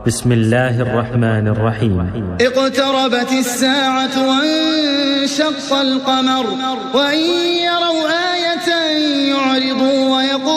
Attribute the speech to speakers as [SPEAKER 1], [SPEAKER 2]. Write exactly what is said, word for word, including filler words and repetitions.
[SPEAKER 1] بسم الله الرحمن الرحيم.
[SPEAKER 2] اقتربت الساعة وانشق القمر وإن